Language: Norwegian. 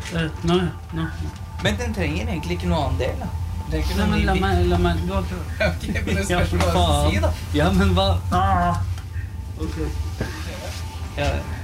Nå. Men den trenger egentlig ikke noe annen del, da. Nei, men la meg du har ikke... Ok, men det spørs hva du si, da. Ja, men hva? Ok. Ja,